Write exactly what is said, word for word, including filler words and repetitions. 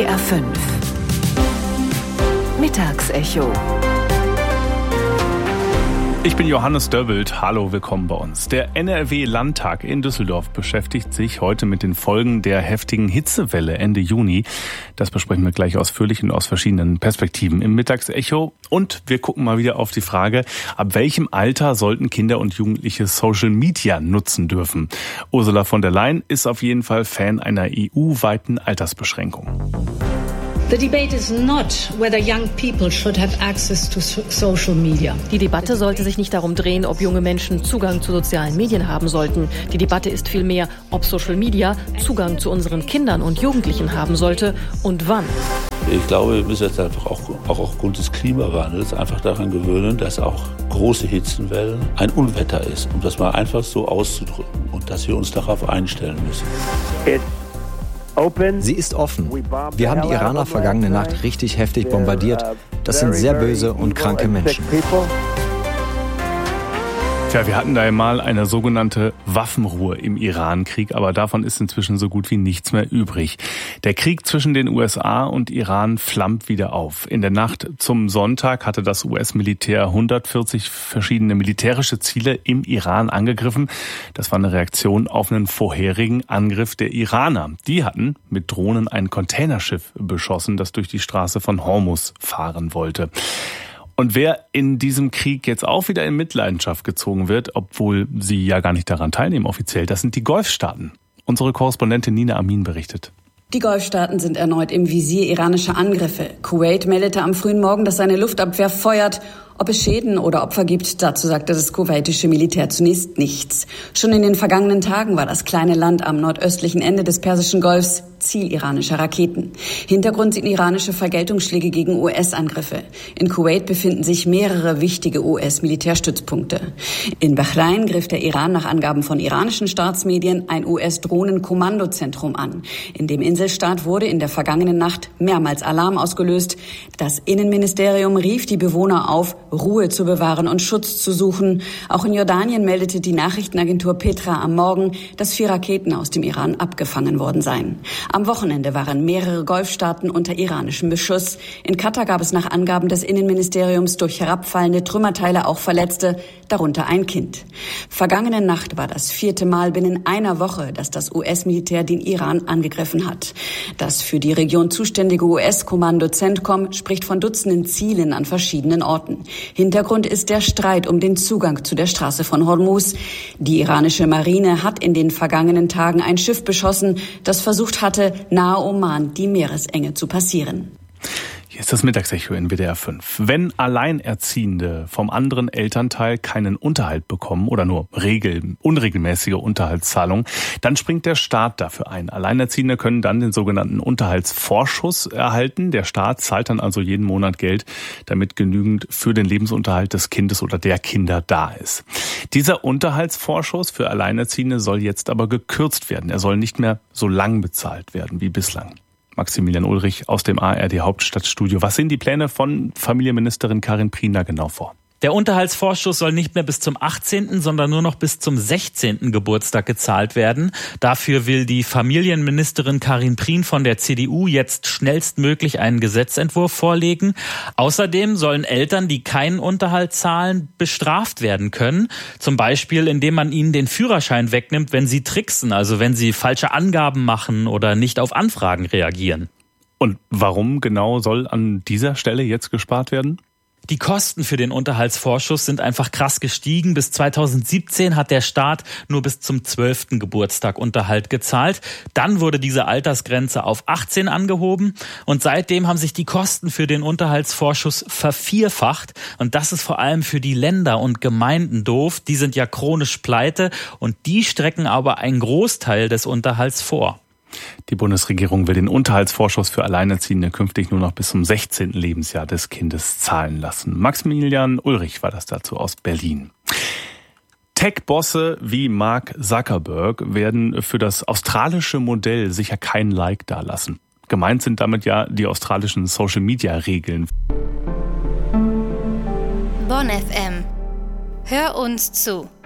D R fünf Mittagsecho. Ich bin Johannes Döbbelt. Hallo, willkommen bei uns. Der N R W-Landtag in Düsseldorf beschäftigt sich heute mit den Folgen der heftigen Hitzewelle Ende Juni. Das besprechen wir gleich ausführlich und aus verschiedenen Perspektiven im Mittagsecho. Und wir gucken mal wieder auf die Frage, ab welchem Alter sollten Kinder und Jugendliche Social Media nutzen dürfen? Ursula von der Leyen ist auf jeden Fall Fan einer E U-weiten Altersbeschränkung. The debate is not whether young people should have access to social media. Die Debatte sollte sich nicht darum drehen, ob junge Menschen Zugang zu sozialen Medien haben sollten. Die Debatte ist vielmehr, ob Social Media Zugang zu unseren Kindern und Jugendlichen haben sollte und wann. Ich glaube, wir müssen jetzt einfach auch, auch aufgrund des Klimawandels einfach daran gewöhnen, dass auch große Hitzenwellen ein Unwetter ist, um das mal einfach so auszudrücken und dass wir uns darauf einstellen müssen. Sie ist offen. Wir haben die Iraner vergangene Nacht richtig heftig bombardiert. Das sind sehr böse und kranke Menschen. Tja, wir hatten da ja mal eine sogenannte Waffenruhe im Iran-Krieg, aber davon ist inzwischen so gut wie nichts mehr übrig. Der Krieg zwischen den U S A und Iran flammt wieder auf. In der Nacht zum Sonntag hatte das U S-Militär hundertvierzig verschiedene militärische Ziele im Iran angegriffen. Das war eine Reaktion auf einen vorherigen Angriff der Iraner. Die hatten mit Drohnen ein Containerschiff beschossen, das durch die Straße von Hormuz fahren wollte. Und wer in diesem Krieg jetzt auch wieder in Mitleidenschaft gezogen wird, obwohl sie ja gar nicht daran teilnehmen offiziell, das sind die Golfstaaten. Unsere Korrespondentin Nina Amin berichtet. Die Golfstaaten sind erneut im Visier iranischer Angriffe. Kuwait meldete am frühen Morgen, dass seine Luftabwehr feuert. Ob es Schäden oder Opfer gibt, dazu sagte das kuwaitische Militär zunächst nichts. Schon in den vergangenen Tagen war das kleine Land am nordöstlichen Ende des Persischen Golfs Ziel iranischer Raketen. Hintergrund sind iranische Vergeltungsschläge gegen U S-Angriffe. In Kuwait befinden sich mehrere wichtige U S-Militärstützpunkte. In Bahrain griff der Iran nach Angaben von iranischen Staatsmedien ein U S-Drohnenkommandozentrum an. In dem Inselstaat wurde in der vergangenen Nacht mehrmals Alarm ausgelöst. Das Innenministerium rief die Bewohner auf, Ruhe zu bewahren und Schutz zu suchen. Auch in Jordanien meldete die Nachrichtenagentur Petra am Morgen, dass vier Raketen aus dem Iran abgefangen worden seien. Am Wochenende waren mehrere Golfstaaten unter iranischem Beschuss. In Katar gab es nach Angaben des Innenministeriums durch herabfallende Trümmerteile auch Verletzte, darunter ein Kind. Vergangene Nacht war das vierte Mal binnen einer Woche, dass das U S-Militär den Iran angegriffen hat. Das für die Region zuständige U S-Kommando CENTCOM spricht von Dutzenden Zielen an verschiedenen Orten. Hintergrund ist der Streit um den Zugang zu der Straße von Hormuz. Die iranische Marine hat in den vergangenen Tagen ein Schiff beschossen, das versucht hatte, nahe Oman die Meeresenge zu passieren. Hier ist das Mittagsecho in W D R fünf. Wenn Alleinerziehende vom anderen Elternteil keinen Unterhalt bekommen oder nur regel, unregelmäßige Unterhaltszahlungen, dann springt der Staat dafür ein. Alleinerziehende können dann den sogenannten Unterhaltsvorschuss erhalten. Der Staat zahlt dann also jeden Monat Geld, damit genügend für den Lebensunterhalt des Kindes oder der Kinder da ist. Dieser Unterhaltsvorschuss für Alleinerziehende soll jetzt aber gekürzt werden. Er soll nicht mehr so lang bezahlt werden wie bislang. Maximilian Ulrich aus dem A R D Hauptstadtstudio. Was sind die Pläne von Familienministerin Karin Prien genau vor? Der Unterhaltsvorschuss soll nicht mehr bis zum achtzehnten, sondern nur noch bis zum sechzehnten Geburtstag gezahlt werden. Dafür will die Familienministerin Karin Prien von der C D U jetzt schnellstmöglich einen Gesetzentwurf vorlegen. Außerdem sollen Eltern, die keinen Unterhalt zahlen, bestraft werden können. Zum Beispiel, indem man ihnen den Führerschein wegnimmt, wenn sie tricksen, also wenn sie falsche Angaben machen oder nicht auf Anfragen reagieren. Und warum genau soll an dieser Stelle jetzt gespart werden? Die Kosten für den Unterhaltsvorschuss sind einfach krass gestiegen. Bis zweitausendsiebzehn hat der Staat nur bis zum zwölften Geburtstag Unterhalt gezahlt. Dann wurde diese Altersgrenze auf achtzehn angehoben und seitdem haben sich die Kosten für den Unterhaltsvorschuss vervierfacht. Und das ist vor allem für die Länder und Gemeinden doof. Die sind ja chronisch pleite und die strecken aber einen Großteil des Unterhalts vor. Die Bundesregierung will den Unterhaltsvorschuss für Alleinerziehende künftig nur noch bis zum sechzehnten Lebensjahr des Kindes zahlen lassen. Maximilian Ulrich war das dazu aus Berlin. Tech-Bosse wie Mark Zuckerberg werden für das australische Modell sicher kein Like dalassen. Gemeint sind damit ja die australischen Social-Media-Regeln. Bonn F M. Hör uns zu.